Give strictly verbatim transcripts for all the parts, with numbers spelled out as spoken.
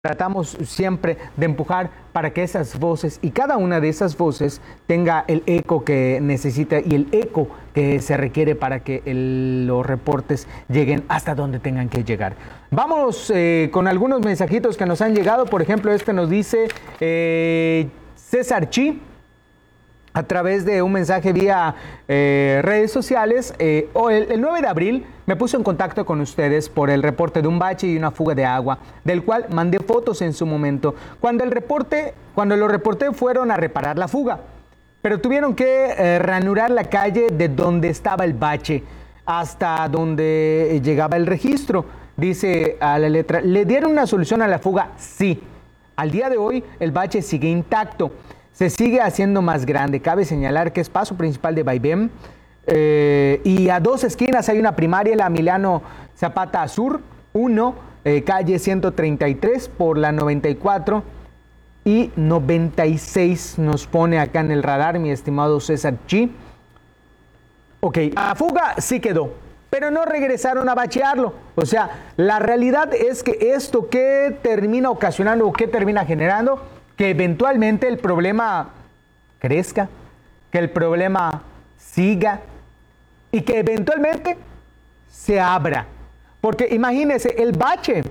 tratamos siempre de empujar para que esas voces y cada una de esas voces tenga el eco que necesita y el eco que se requiere para que el, los reportes lleguen hasta donde tengan que llegar. Vamos eh, con algunos mensajitos que nos han llegado. Por ejemplo, este nos dice eh, César Chi, a través de un mensaje vía eh, redes sociales. Eh, el, el nueve de abril me puse en contacto con ustedes por el reporte de un bache y una fuga de agua, del cual mandé fotos en su momento. Cuando, el reporte, cuando lo reporté fueron a reparar la fuga, pero tuvieron que eh, reanudar la calle de donde estaba el bache hasta donde llegaba el registro. Dice a la letra, ¿le dieron una solución a la fuga? Sí. Al día de hoy el bache sigue intacto. Se sigue haciendo más grande. Cabe señalar que es paso principal de Vaivén eh, y a dos esquinas hay una primaria, la Emiliano Zapata Sur, uno, eh, calle ciento treinta y tres por la noventa y cuatro y noventa y seis nos pone acá en el radar, mi estimado César Chi. Ok, la fuga sí quedó, pero no regresaron a bachearlo. O sea, la realidad es que esto que termina ocasionando o que termina generando que eventualmente el problema crezca, que el problema siga y que eventualmente se abra. Porque imagínense, el bache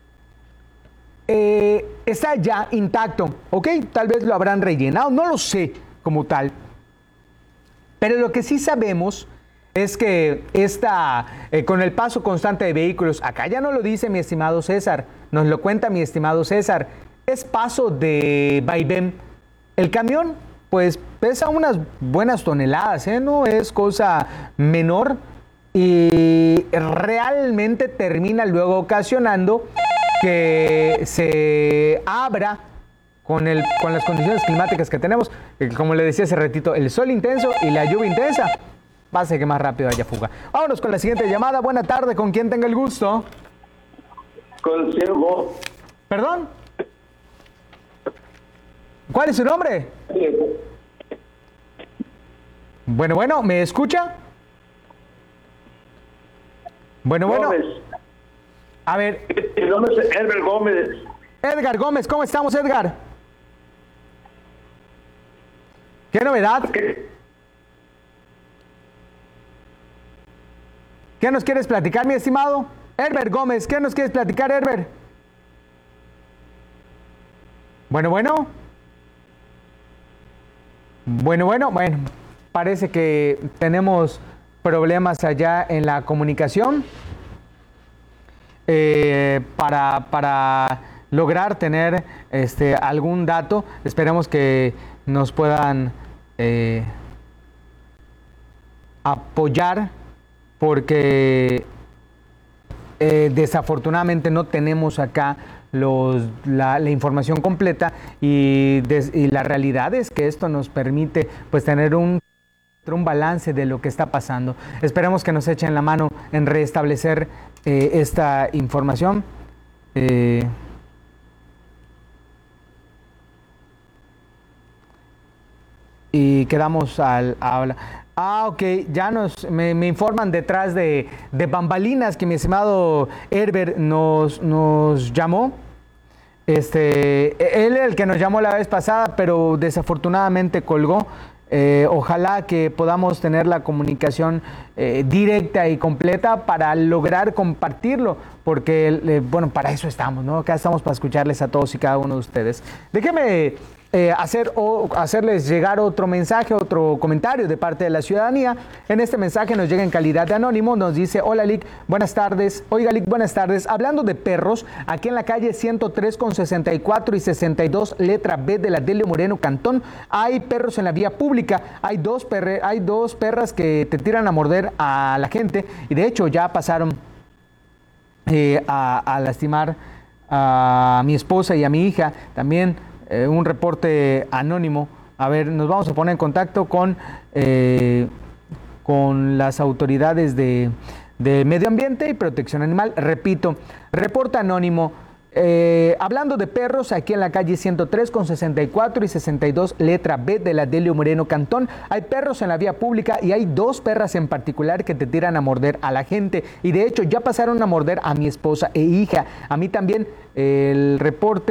eh, está ya intacto, ¿ok? Tal vez lo habrán rellenado, no lo sé como tal. Pero lo que sí sabemos es que esta, eh, con el paso constante de vehículos, acá ya no lo dice mi estimado César, nos lo cuenta mi estimado César, es paso de vaivén. El camión, pues, pesa unas buenas toneladas, ¿eh? No es cosa menor y realmente termina luego ocasionando que se abra con, el, con las condiciones climáticas que tenemos. Como le decía hace ratito, el sol intenso y la lluvia intensa hace que más rápido haya fuga. Vámonos con la siguiente llamada. Buena tarde, ¿con quién tenga el gusto? Con el señor Go. ¿Perdón? ¿Cuál es su nombre? Bueno, bueno, ¿me escucha? Bueno, bueno. Gómez. A ver. El nombre es Edgar Gómez. Edgar Gómez, ¿cómo estamos, Edgar? ¿Qué novedad? ¿Qué? ¿Qué nos quieres platicar, mi estimado? Herbert Gómez, ¿qué nos quieres platicar, Herbert? Bueno, bueno. Bueno, bueno, bueno. Parece que tenemos problemas allá en la comunicación eh, para, para lograr tener este, algún dato. Esperemos que nos puedan eh, apoyar porque eh, desafortunadamente no tenemos acá Los, la, la información completa y, des, y la realidad es que esto nos permite pues tener un, un balance de lo que está pasando. Esperemos que nos echen la mano en restablecer eh, esta información. Eh, y quedamos al habla. Ah, ok, ya nos me, me informan detrás de, de bambalinas que mi estimado Herbert nos, nos llamó. Este, él es el que nos llamó la vez pasada, pero desafortunadamente colgó. Eh, ojalá que podamos tener la comunicación eh, directa y completa para lograr compartirlo, porque eh, bueno, para eso estamos, ¿no? Acá estamos para escucharles a todos y cada uno de ustedes. Déjeme Eh, hacer o hacerles llegar otro mensaje, otro comentario de parte de la ciudadanía. En este mensaje nos llega en calidad de anónimo, nos dice: hola Lic, buenas tardes. Oiga Lic, buenas tardes. Hablando de perros, aquí en la calle ciento tres con sesenta y cuatro y sesenta y dos, letra B de la Delio Moreno Cantón, hay perros en la vía pública. Hay dos, perre, hay dos perras que te tiran a morder a la gente y de hecho ya pasaron eh, a, a lastimar a mi esposa y a mi hija. También Eh, un reporte anónimo. A ver, nos vamos a poner en contacto con, eh, con las autoridades de, de medio ambiente y protección animal. Repito, reporte anónimo. Eh, hablando de perros, aquí en la calle ciento tres con sesenta y cuatro y sesenta y dos, letra B de la Delio Moreno Cantón, hay perros en la vía pública y hay dos perras en particular que te tiran a morder a la gente. Y de hecho ya pasaron a morder a mi esposa e hija. A mí también el reporte